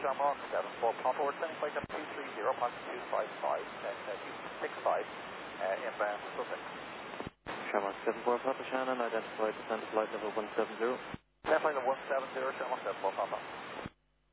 Shamrock 74 Papa. We're sending flight up 230, Mach 255, and 265, inbound Sussex. Shamrock 74 Papa Shannon, identified descent flight level 170. Descent flight level 170, Shamrock 74 Papa.